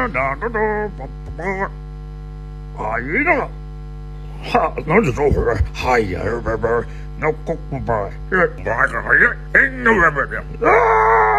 啊，一个，哈，那就走会儿，哎呀，那个，那个，那个，那个，啊！